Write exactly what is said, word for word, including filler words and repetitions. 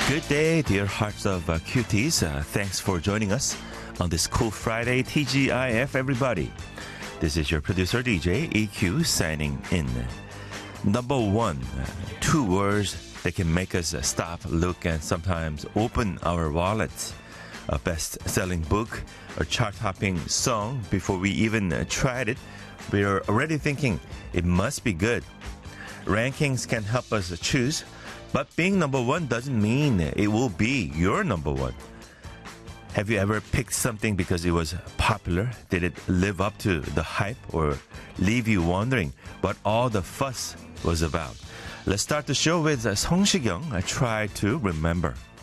Good day, dear hearts of uh, cuties. Uh, thanks for joining us on this cool Friday, T G I F, everybody. This is your producer, D J E Q, signing in. Number one, uh, two words that can make us uh, stop, look, and sometimes open our wallets. A best-selling book, a chart-topping song. Before we even uh, tried it, we're already thinking it must be good. Rankings can help us choose, but being number one doesn't mean it will be your number one. Have you ever picked something because it was popular? Did it live up to the hype or leave you wondering what all the fuss was about? Let's start the show with Song Shikyung. I try to remember.